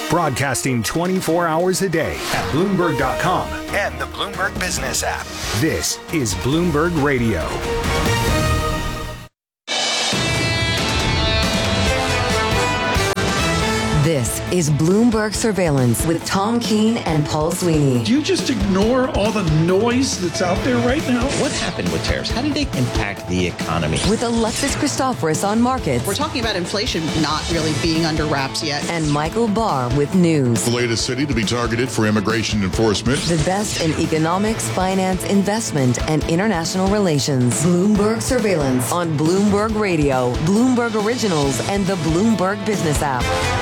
Broadcasting 24 hours a day at Bloomberg.com and the Bloomberg Business app. This is Bloomberg Radio. This is Bloomberg Surveillance with Tom Keene and Paul Sweeney. Do you just ignore all the noise that's out there right now? What happened with tariffs? How did they impact the economy? With Alexis Christoforous on markets. We're talking about inflation not really being under wraps yet. And Michael Barr with news. The latest city to be targeted for immigration enforcement. The best in economics, finance, investment, and international relations. Bloomberg Surveillance on Bloomberg Radio, Bloomberg Originals, and the Bloomberg Business app.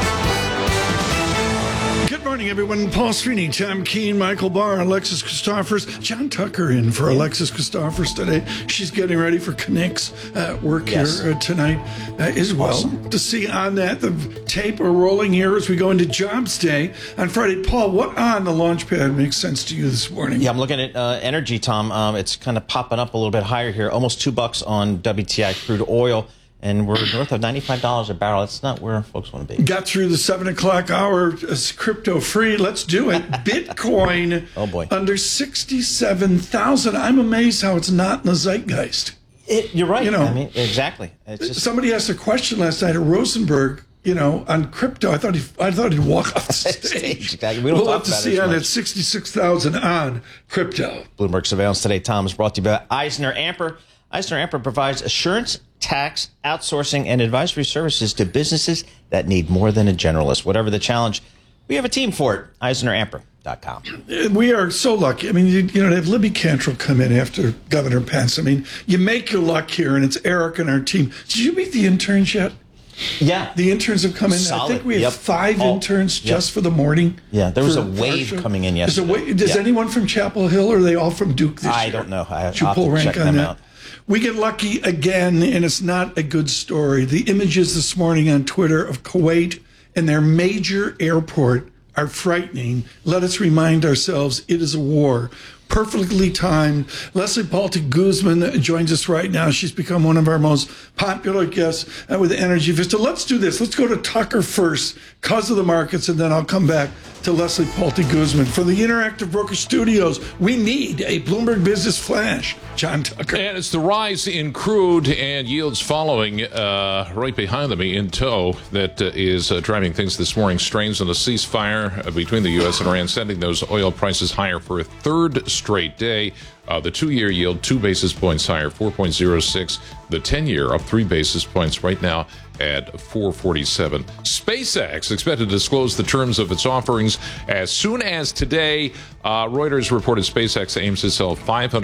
Good morning, everyone. Paul Sweeney, Tom Keene, Michael Barr, Alexis Christoforous, John Tucker in for Alexis Christoforous today. She's getting ready for Knicks work here tonight as well. Awesome. To see on that, the tape are rolling here as we go into Jobs Day on Friday. Paul, what on the Launchpad makes sense to you this morning? Yeah, I'm looking at energy, Tom. It's kind of popping up a little bit higher here, almost $2 on WTI crude oil. And we're north of $95 a barrel. That's not where folks want to be. Got through the 7 o'clock hour as crypto free. Let's do it. Bitcoin oh boy, under 67,000. I'm amazed how it's not in the zeitgeist. You're right. You know, I mean, exactly. It's just... Somebody asked a question last night at Rosenberg, on crypto. I thought he'd walk off the stage. Exactly. We'll have to see on at 66,000 on crypto. Bloomberg Surveillance today, Tom, is brought to you by Eisner Amper. Eisner Amper provides assurance, tax, outsourcing, and advisory services to businesses that need more than a generalist. Whatever the challenge, we have a team for it. EisnerAmper.com. We are so lucky. I mean, to have Libby Cantrell come in after Governor Pence. I mean, you make your luck here, and it's Eric and our team. Did you meet the interns yet? Yeah. The interns have come in. Solid. I think we have 5 interns just for the morning. Yeah, there was a wave coming in yesterday. Does anyone from Chapel Hill, or are they all from Duke this year? I don't know. I'll Should pull have to rank check on them that. out. We get lucky again, and it's not a good story. The images this morning on Twitter of Kuwait and their major airport are frightening. Let us remind ourselves it is a war. Perfectly timed. Leslie Paulty Guzman joins us right now. She's become one of our most popular guests with Energy Vista. Let's do this. Let's go to Tucker first, cause of the markets, and then I'll come back to Leslie Paulty Guzman. From the Interactive Broker Studios, we need a Bloomberg Business Flash. John Tucker. And it's the rise in crude and yields following right behind them in tow that is driving things this morning. Strains on the ceasefire between the U.S. and Iran, sending those oil prices higher for a third straight day. The 2-year yield, 2 basis points higher, 4.06. The 10-year up 3 basis points right now at 4.47. SpaceX expected to disclose the terms of its offerings as soon as today. Reuters reported SpaceX aims to sell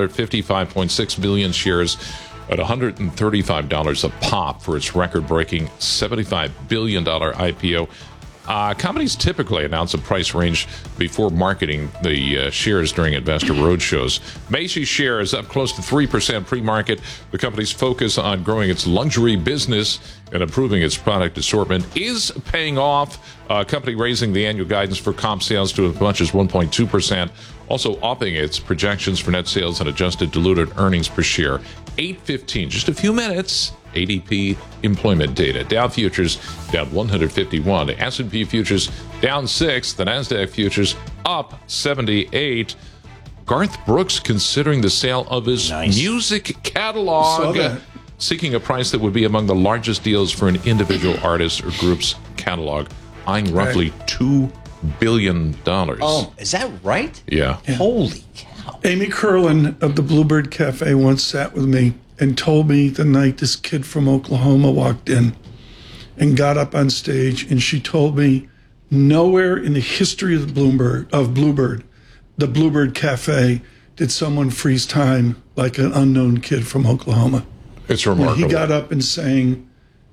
555.6 million shares at $135 a pop for its record-breaking $75 billion IPO. Companies typically announce a price range before marketing the shares during investor roadshows. Macy's share is up close to 3% pre-market. The company's focus on growing its luxury business and improving its product assortment is paying off. Company raising the annual guidance for comp sales to as much as 1.2%. Also upping its projections for net sales and adjusted diluted earnings per share. 8:15, just a few minutes. ADP employment data. Dow futures down 151. The S&P futures down 6. The NASDAQ futures up 78. Garth Brooks considering the sale of his music catalog, seeking a price that would be among the largest deals for an individual artist or group's catalog, eyeing roughly $2 billion. Oh, is that right? Yeah. Holy cow. Amy Curlin of the Bluebird Cafe once sat with me and told me the night this kid from Oklahoma walked in and got up on stage, and she told me nowhere in the history of Bluebird, the Bluebird Cafe, did someone freeze time like an unknown kid from Oklahoma. It's remarkable. When he got up and sang,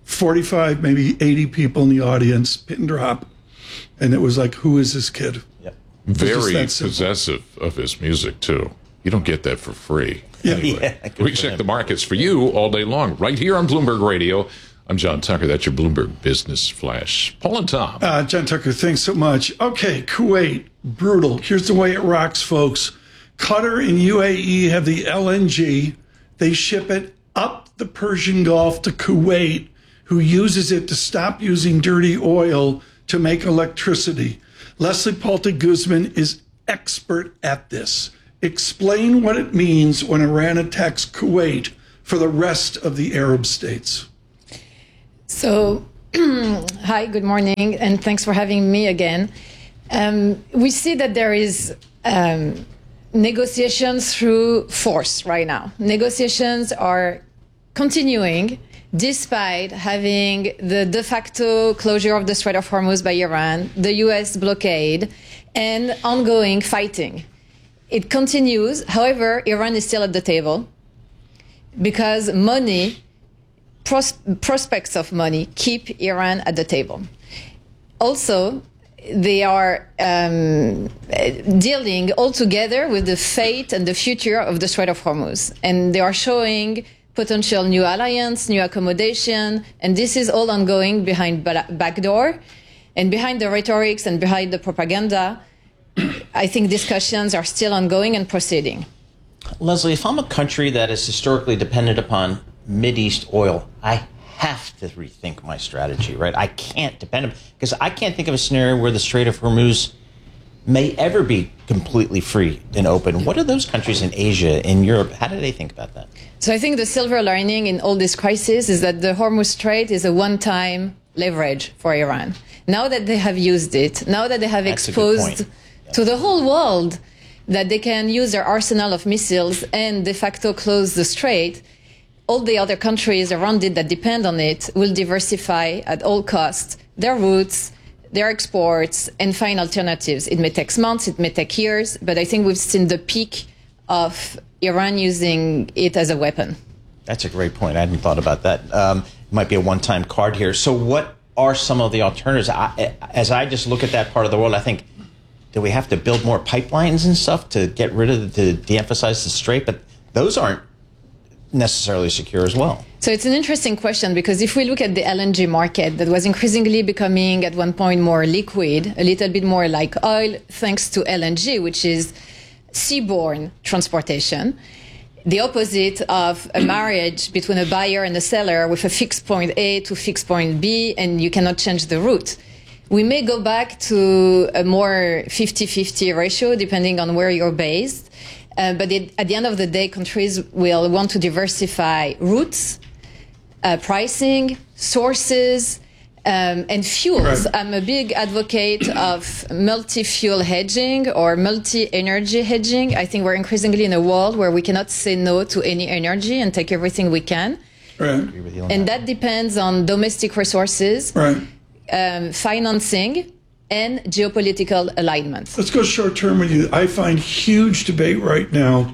45, maybe 80 people in the audience, pin drop, and it was like, who is this kid? Yep. Very possessive of his music, too. You don't get that for free. Yeah. Anyway, we check the markets for you all day long, right here on Bloomberg Radio. I'm John Tucker. That's your Bloomberg Business Flash. Paul and Tom. John Tucker, thanks so much. Okay, Kuwait, brutal. Here's the way it rocks, folks. Qatar and UAE have the LNG. They ship it up the Persian Gulf to Kuwait, who uses it to stop using dirty oil to make electricity. Leslie Palta Guzman is expert at this. Explain what it means when Iran attacks Kuwait for the rest of the Arab states. So, hi, good morning, and thanks for having me again. We see that there is negotiations through force right now. Negotiations are continuing despite having the de facto closure of the Strait of Hormuz by Iran, the US blockade, and ongoing fighting. It continues. However, Iran is still at the table because money, prospects of money, keep Iran at the table. Also, they are dealing altogether with the fate and the future of the Strait of Hormuz. And they are showing potential new alliance, new accommodation, and this is all ongoing behind backdoor. And behind the rhetorics and behind the propaganda, I think discussions are still ongoing and proceeding. Leslie, if I'm a country that is historically dependent upon Mideast oil, I have to rethink my strategy, right? I can't depend, because I can't think of a scenario where the Strait of Hormuz may ever be completely free and open. What are those countries in Asia, in Europe, how do they think about that? So I think the silver lining in all this crisis is that the Hormuz Strait is a one-time leverage for Iran. Now that they have used it, now that they have exposed to the whole world that they can use their arsenal of missiles and de facto close the strait, all the other countries around it that depend on it will diversify at all costs their routes, their exports, and find alternatives. It may take months, it may take years, but I think we've seen the peak of Iran using it as a weapon. That's a great point. I hadn't thought about that. It might be a one-time card here. So what are some of the alternatives? As I just look at that part of the world, I think, do we have to build more pipelines and stuff to get rid of, to de-emphasize the strait? But those aren't necessarily secure as well. So it's an interesting question, because if we look at the LNG market that was increasingly becoming at one point more liquid, a little bit more like oil, thanks to LNG, which is seaborne transportation, the opposite of a marriage between a buyer and a seller with a fixed point A to fixed point B, and you cannot change the route. We may go back to a more 50-50 ratio, depending on where you're based. But at the end of the day, countries will want to diversify routes, pricing, sources, and fuels. Right. I'm a big advocate of multi-fuel hedging or multi-energy hedging. I think we're increasingly in a world where we cannot say no to any energy and take everything we can. Right. And that depends on domestic resources, right, financing, and geopolitical alignment. Let's go short term with you. I find huge debate right now.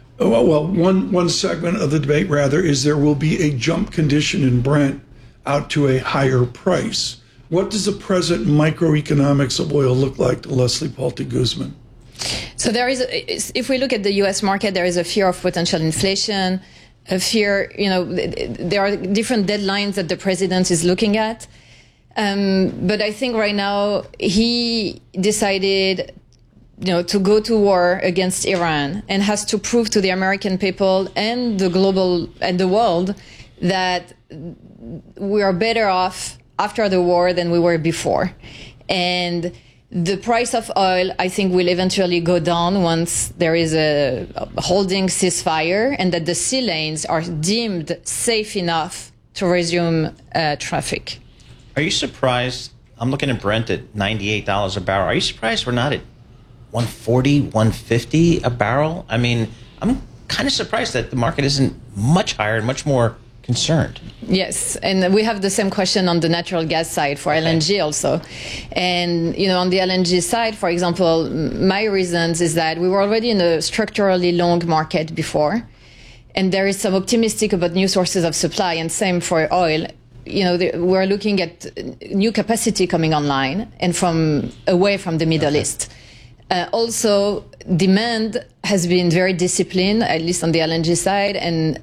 One segment of the debate, rather, is there will be a jump condition in Brent out to a higher price. What does the present microeconomics of oil look like to Leslie Palta Guzman? So there is, if we look at the U.S. market, there is a fear of potential inflation, a fear, there are different deadlines that the president is looking at. But I think right now he decided, to go to war against Iran and has to prove to the American people and the global and the world that we are better off after the war than we were before. And the price of oil, I think, will eventually go down once there is a holding ceasefire and that the sea lanes are deemed safe enough to resume traffic. Are you surprised? I'm looking at Brent at $98 a barrel. Are you surprised we're not at $140, $150 a barrel? I mean, I'm kind of surprised that the market isn't much higher and much more concerned. Yes, and we have the same question on the natural gas side for LNG also. And, on the LNG side, for example, my reasons is that we were already in a structurally long market before, and there is some optimistic about new sources of supply, and same for oil. We're looking at new capacity coming online and away from the Middle East. Also, demand has been very disciplined, at least on the LNG side, and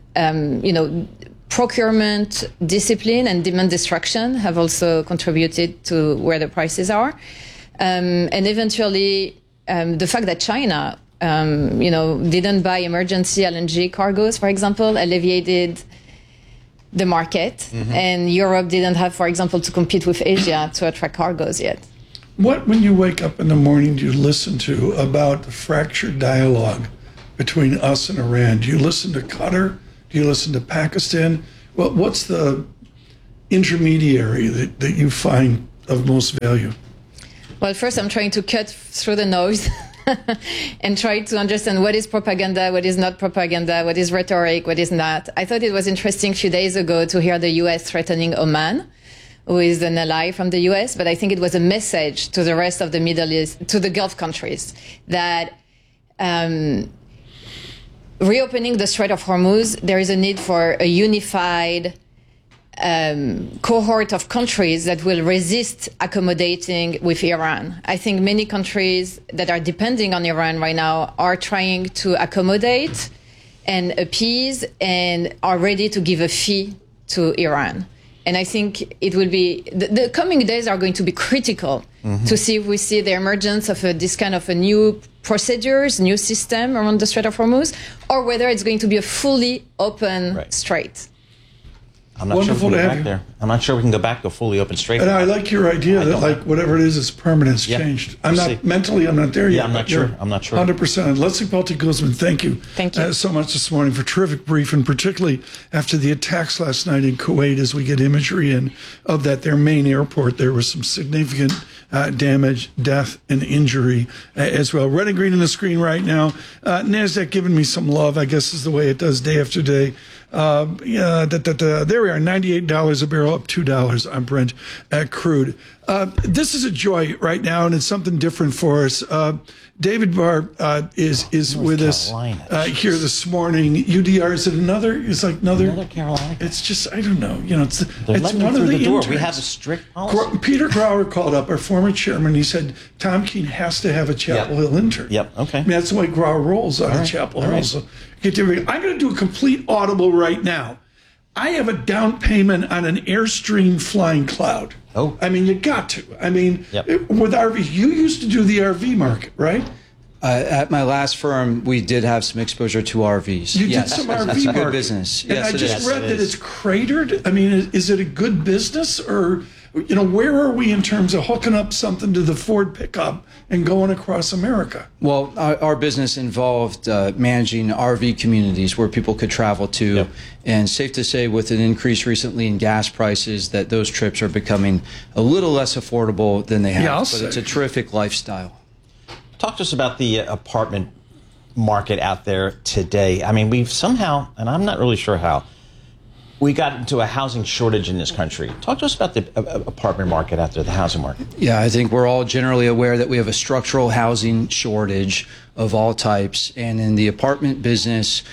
procurement discipline and demand destruction have also contributed to where the prices are. And eventually, the fact that China, didn't buy emergency LNG cargoes, for example, alleviated the market, and Europe didn't have, for example, to compete with Asia to attract cargoes yet. What, when you wake up in the morning, do you listen to about the fractured dialogue between us and Iran? Do you listen to Qatar? Do you listen to Pakistan? Well, what's the intermediary that you find of most value? Well, first, I'm trying to cut through the noise and try to understand what is propaganda, what is not propaganda, what is rhetoric, what is not. I thought it was interesting a few days ago to hear the U.S. threatening Oman, who is an ally from the U.S., but I think it was a message to the rest of the Middle East, to the Gulf countries, that reopening the Strait of Hormuz, there is a need for a unified cohort of countries that will resist accommodating with Iran. I think many countries that are depending on Iran right now are trying to accommodate and appease and are ready to give a fee to Iran. And I think it will be, the coming days are going to be critical to see if we see the emergence of this kind of a new procedures, new system around the Strait of Hormuz, or whether it's going to be a fully open strait. I'm not sure we can go back there. I'm not sure we can go back to a fully open strait. And I like your idea that, like, whatever it is, it's permanent, it's changed. I'm not there yet. Yeah, I'm not sure. 100%. Leslie Peltick Guzman, thank you. Thank you so much this morning for a terrific briefing, particularly after the attacks last night in Kuwait, as we get imagery in of that, their main airport. There was some significant damage, death, and injury as well. Red and green on the screen right now. NASDAQ giving me some love, I guess is the way it does day after day. There we are, $98 a barrel, up $2 on Brent crude. This is a joy right now, and it's something different for us. David Barr is with us here this morning. UDR, is it another? It's like another Carolina. It's just, I don't know. You know, it's one of the door. We have a strict policy. Peter Grauer called up, our former chairman. He said Tom Keene has to have a Chapel Hill intern. Yep. Okay. I mean, that's the way Grauer rolls on Chapel Hill. Right. So I'm going to do a complete audible right now. I have a down payment on an Airstream Flying Cloud. Oh. I mean, you got to. I mean, with RV, you used to do the RV market, right? At my last firm, we did have some exposure to RVs. You did some RV market. Good business. And yes, I just read that it's cratered. I mean, is it a good business, or, you know, where are we in terms of hooking up something to the Ford pickup and going across America? Well, our business involved managing RV communities where people could travel to. Yep. And safe to say, with an increase recently in gas prices, that those trips are becoming a little less affordable than they have. But it's a terrific lifestyle. Talk to us about the apartment market out there today. I mean, we've somehow, and I'm not really sure how, we got into a housing shortage in this country. Talk to us about the apartment market out there, the housing market. Yeah, I think we're all generally aware that we have a structural housing shortage of all types. And in the apartment business,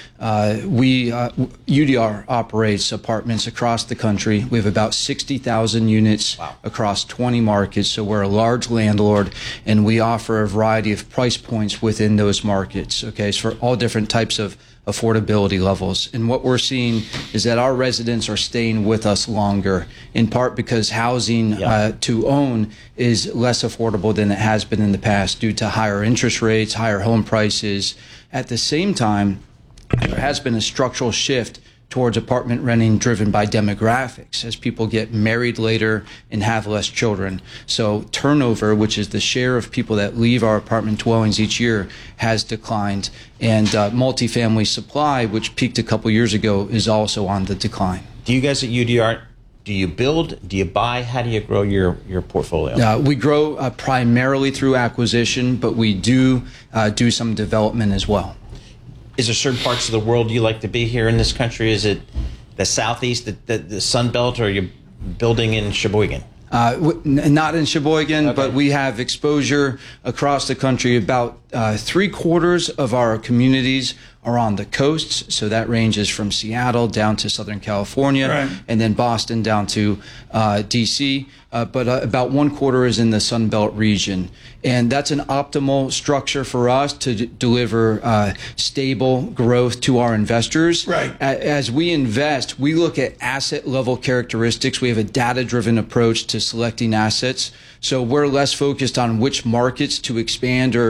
UDR operates apartments across the country. We have about 60,000 units across 20 markets. So we're a large landlord, and we offer a variety of price points within those markets. Okay, so for all different types of affordability levels. And what we're seeing is that our residents are staying with us longer, in part because housing to own is less affordable than it has been in the past due to higher interest rates, higher home prices. At the same time, there has been a structural shift towards apartment renting driven by demographics as people get married later and have less children. So turnover, which is the share of people that leave our apartment dwellings each year, has declined. And multifamily supply, which peaked a couple years ago, is also on the decline. Do you guys at UDR, do you build? Do you buy? How do you grow your portfolio? We grow primarily through acquisition, but we do some development as well. Is there certain parts of the world you like to be here in this country? Is it the Southeast, the Sun Belt, or are you building in Sheboygan? Not in Sheboygan, but we have exposure across the country. About 3/4 of our communities are on the coasts, so that ranges from Seattle down to Southern California, and then Boston down to D.C., but about 1/4 is in the Sun Belt region. And that's an optimal structure for us to deliver stable growth to our investors. Right. As we invest, we look at asset level characteristics. We have a data-driven approach to selecting assets. So we're less focused on which markets to expand or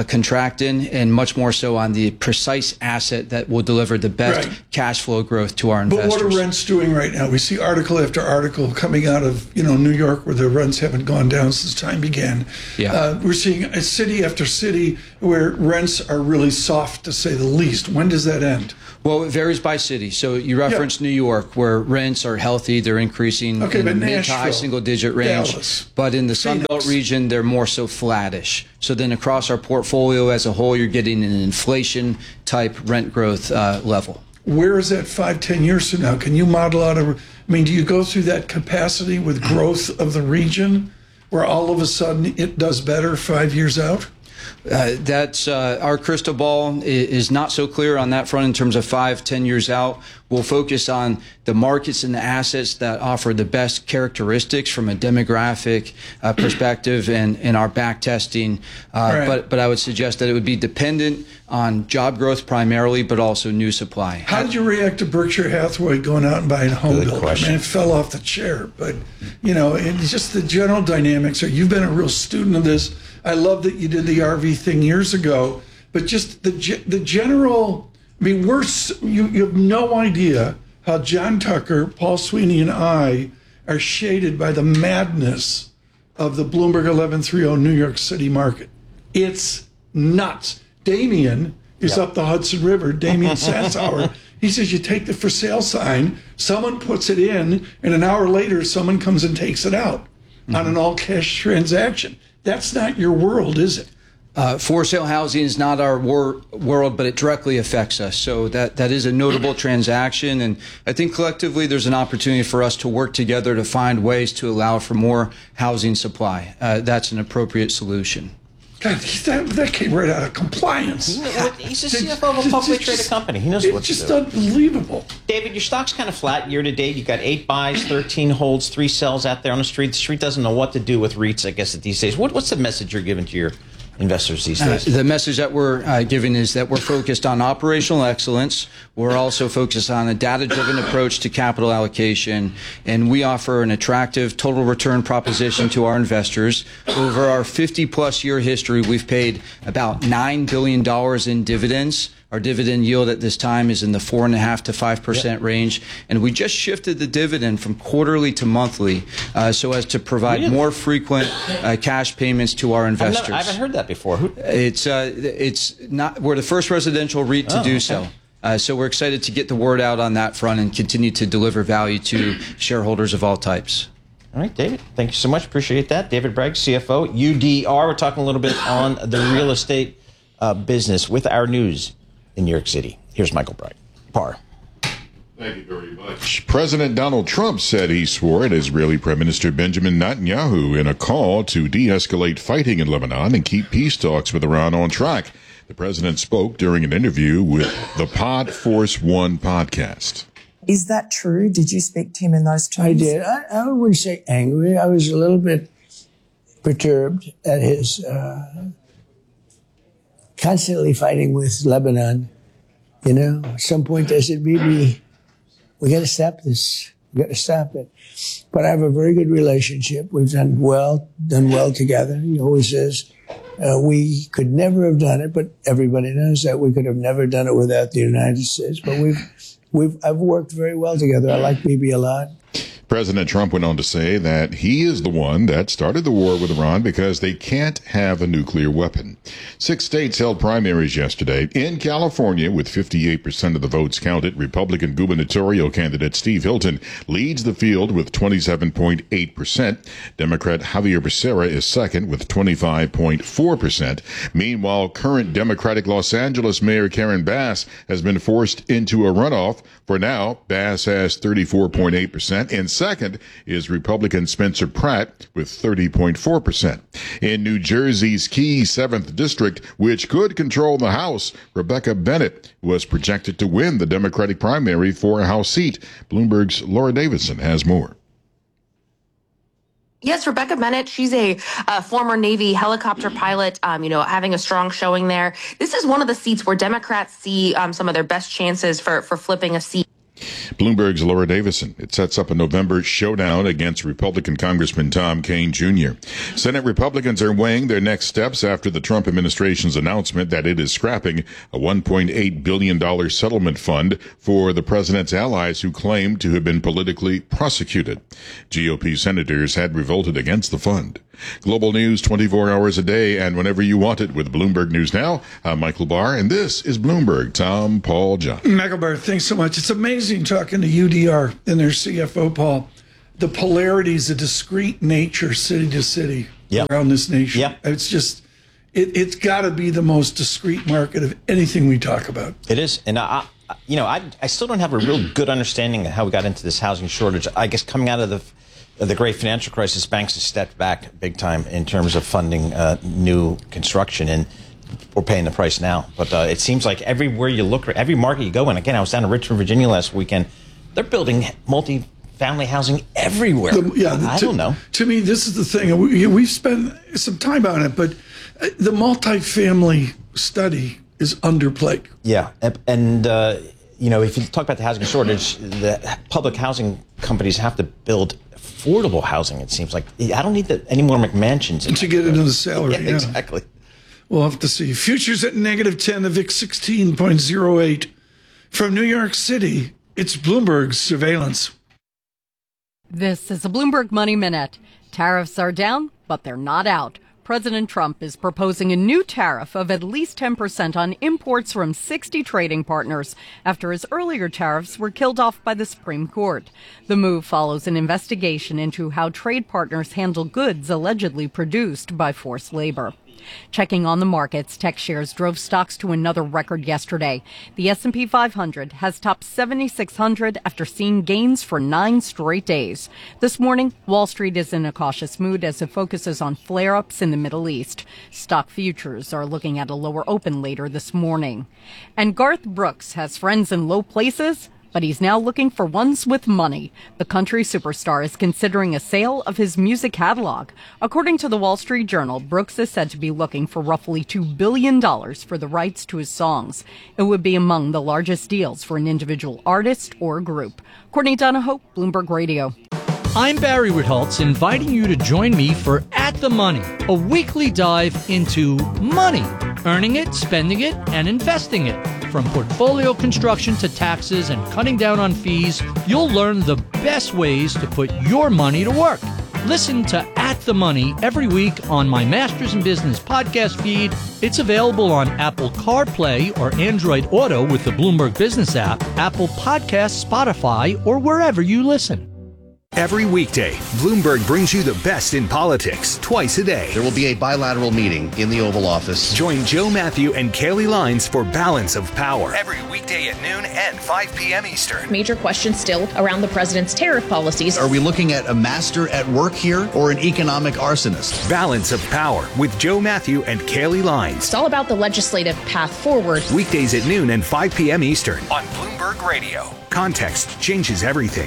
contracting, and much more so on the precise asset that will deliver the best cash flow growth to our investors. But what are rents doing right now? We see article after article coming out of New York, where the rents haven't gone down since time began. We're seeing a city after city where rents are really soft, to say the least. When does that end? Well, it varies by city. So you referenced New York, where rents are healthy. They're increasing in the mid to high single-digit range. Dallas, but in the Sunbelt region, they're more so flattish. So then across our portfolio as a whole, you're getting an inflation-type rent growth level. Where is that 5-10 years from now? Can you model out do you go through that capacity with growth of the region, where all of a sudden it does better 5 years out? That's our crystal ball is not so clear on that front in terms of 5-10 years out. We'll focus on the markets and the assets that offer the best characteristics from a demographic perspective and our back testing. But I would suggest that it would be dependent on job growth primarily, but also new supply. How did you react to Berkshire Hathaway going out and buying a home builder? It fell off the chair. But, it's just the general dynamics. You've been a real student of this. I love that you did the RV thing years ago, but just the general, you have no idea how John Tucker, Paul Sweeney, and I are shaded by the madness of the Bloomberg 1130 New York City market. It's nuts. Damien is up the Hudson River, Damien Sassower. He says you take the for sale sign, someone puts it in, and an hour later someone comes and takes it out on an all-cash transaction. That's not your world, is it? For sale housing is not our world, but it directly affects us. So that is a notable transaction. And I think collectively there's an opportunity for us to work together to find ways to allow for more housing supply. That's an appropriate solution. God, that came right out of compliance. He's the CFO of a publicly traded company. He knows what to do. It's just unbelievable. David, your stock's kind of flat year to date. You got 8 buys, 13 holds, 3 sells out there on the street. The street doesn't know what to do with REITs, I guess, these days. What's the message you're giving to your investors these days? The message that we're giving is that we're focused on operational excellence. We're also focused on a data-driven approach to capital allocation, and we offer an attractive total return proposition to our investors. Over our 50-plus year history, we've paid about $9 billion in dividends. Our dividend yield at this time is in the 4.5% to 5% range, and we just shifted the dividend from quarterly to monthly so as to provide more frequent cash payments to our investors. I haven't heard that before. It's not. We're the first residential REIT to do so. So we're excited to get the word out on that front and continue to deliver value to shareholders of all types. All right, David, thank you so much. Appreciate that. David Bragg, CFO, UDR. We're talking a little bit on the real estate business with our news in New York City. Here's Michael Bragg. Parr. Thank you very much. President Donald Trump said he swore at Israeli Prime Minister Benjamin Netanyahu in a call to de-escalate fighting in Lebanon and keep peace talks with Iran on track. The president spoke during an interview with the Pod Force One podcast. Is that true? Did you speak to him in those terms? I did. I wouldn't say angry. I was a little bit perturbed at his constantly fighting with Lebanon. At some point I said, Bibi, we got to stop this. We got to stop it. But I have a very good relationship. We've done well together. He always says, we could never have done it, but everybody knows that we could have never done it without the United States. But I've worked very well together. I like Bibi a lot. President Trump went on to say that he is the one that started the war with Iran because they can't have a nuclear weapon. 6 states held primaries yesterday. In California, with 58% of the votes counted, Republican gubernatorial candidate Steve Hilton leads the field with 27.8%. Democrat Javier Becerra is second with 25.4%. Meanwhile, current Democratic Los Angeles Mayor Karen Bass has been forced into a runoff. For now, Bass has 34.8%, and second is Republican Spencer Pratt with 30.4%. In New Jersey's key 7th district, which could control the House, Rebecca Bennett was projected to win the Democratic primary for a House seat. Bloomberg's Laura Davidson has more. Yes, Rebecca Bennett, she's a former Navy helicopter pilot, having a strong showing there. This is one of the seats where Democrats see some of their best chances for flipping a seat. Bloomberg's Laura Davison. It sets up a November showdown against Republican Congressman Tom Kean Jr. Senate Republicans are weighing their next steps after the Trump administration's announcement that it is scrapping a $1.8 billion settlement fund for the president's allies who claim to have been politically prosecuted. GOP senators had revolted against the fund. Global news 24 hours a day and whenever you want it with Bloomberg News Now. I'm Michael Barr, and this is Bloomberg. Tom Paul John. Michael Barr, thanks so much. It's amazing talking to UDR and their CFO, Paul. The polarities, the discrete nature, city to city around this nation. Yep. It's just, it's got to be the most discrete market of anything we talk about. It is. And I still don't have a real good understanding of how we got into this housing shortage. I guess coming out of the great financial crisis, banks have stepped back big time in terms of funding new construction, and we're paying the price now. But it seems like everywhere you look, every market you go in, again, I was down in Richmond, Virginia last weekend, they're building multi-family housing everywhere. I don't know. To me, this is the thing. We've spent some time on it, but the multifamily study is underplayed. Yeah, and if you talk about the housing shortage, the public housing companies have to build affordable housing, it seems like. I don't need any more McMansions. To get into the salary. Yeah, exactly. We'll have to see. Futures at -10, the VIX 16.08. From New York City, it's Bloomberg Surveillance. This is a Bloomberg Money Minute. Tariffs are down, but they're not out. President Trump is proposing a new tariff of at least 10% on imports from 60 trading partners after his earlier tariffs were killed off by the Supreme Court. The move follows an investigation into how trade partners handle goods allegedly produced by forced labor. Checking on the markets, tech shares drove stocks to another record yesterday. The S&P 500 has topped 7,600 after seeing gains for 9 straight days. This morning, Wall Street is in a cautious mood as it focuses on flare-ups in the Middle East. Stock futures are looking at a lower open later this morning. And Garth Brooks has friends in low places, but he's now looking for ones with money. The country superstar is considering a sale of his music catalog. According to the Wall Street Journal, Brooks is said to be looking for roughly $2 billion for the rights to his songs. It would be among the largest deals for an individual artist or group. Courtney Donahoe, Bloomberg Radio. I'm Barry Ritholtz, inviting you to join me for At the Money, a weekly dive into money, earning it, spending it, and investing it. From portfolio construction to taxes and cutting down on fees, you'll learn the best ways to put your money to work. Listen to At the Money every week on my Masters in Business podcast feed. It's available on Apple CarPlay or Android Auto with the Bloomberg Business app, Apple Podcasts, Spotify, or wherever you listen. Every weekday, Bloomberg brings you the best in politics twice a day. There will be a bilateral meeting in the Oval Office. Join Joe Matthew and Kaylee Lines for Balance of Power. Every weekday at noon and 5 p.m. Eastern. Major questions still around the president's tariff policies. Are we looking at a master at work here or an economic arsonist? Balance of Power with Joe Matthew and Kaylee Lines. It's all about the legislative path forward. Weekdays at noon and 5 p.m. Eastern on Bloomberg Radio. Context changes everything.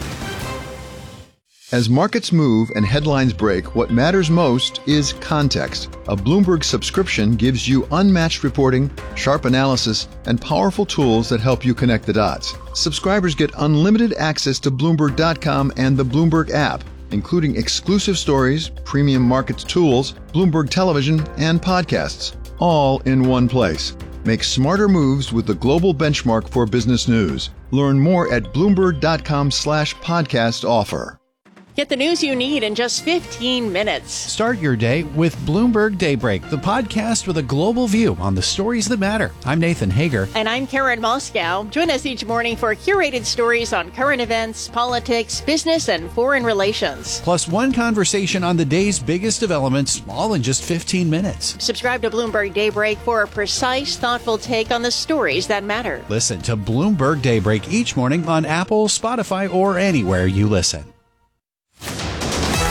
As markets move and headlines break, what matters most is context. A Bloomberg subscription gives you unmatched reporting, sharp analysis, and powerful tools that help you connect the dots. Subscribers get unlimited access to Bloomberg.com and the Bloomberg app, including exclusive stories, premium markets tools, Bloomberg television, and podcasts, all in one place. Make smarter moves with the global benchmark for business news. Learn more at Bloomberg.com/podcast offer. Get the news you need in just 15 minutes. Start your day with Bloomberg Daybreak, the podcast with a global view on the stories that matter. I'm Nathan Hager. And I'm Karen Moscow. Join us each morning for curated stories on current events, politics, business, and foreign relations. Plus one conversation on the day's biggest developments, all in just 15 minutes. Subscribe to Bloomberg Daybreak for a precise, thoughtful take on the stories that matter. Listen to Bloomberg Daybreak each morning on Apple, Spotify, or anywhere you listen.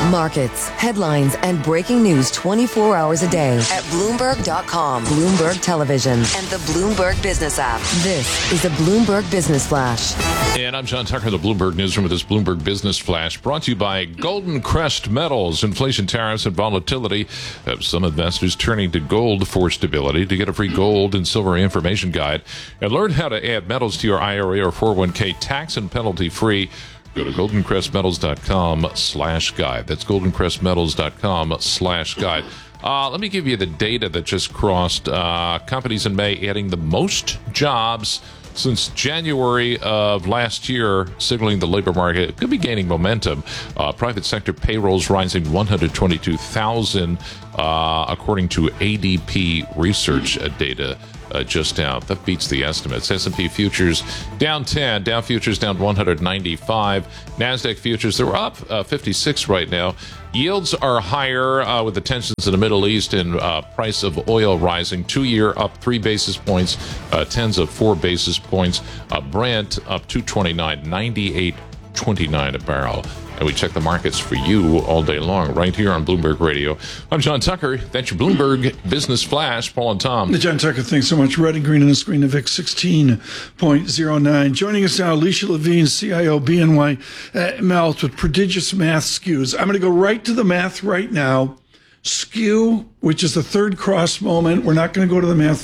Markets, headlines, and breaking news 24 hours a day at Bloomberg.com, Bloomberg Television, and the Bloomberg Business app. This is a Bloomberg Business Flash. And I'm John Tucker, the Bloomberg Newsroom, with this Bloomberg Business Flash, brought to you by Golden Crest Metals. Inflation, tariffs, and volatility have some investors turning to gold for stability. To get a free gold and silver information guide and learn how to add metals to your IRA or 401k tax and penalty free, go to goldencrestmetals.com/guide. That's goldencrestmetals.com/guide. Let me give you the data that just crossed. Companies in May adding the most jobs since January of last year, signaling the labor market could be gaining momentum. Private sector payrolls rising 122,000, according to ADP research data. Just out. That beats the estimates. S&P futures down 10. Dow futures down 195. NASDAQ futures, they're up 56 right now. Yields are higher with the tensions in the Middle East and price of oil rising. 2-year up 3 basis points, tens of 4 basis points. Brent up 229, 98.29 a barrel. And we check the markets for you all day long right here on Bloomberg Radio. I'm John Tucker. That's your Bloomberg Business Flash. Paul and Tom. John Tucker, thanks so much. Red and green on the screen, the VIX 16.09. Joining us now, Alicia Levine, CIO, BNY Mellon, with prodigious math skews. I'm going to go right to the math right now. Skew, which is the third cross moment. We're not going to go to the math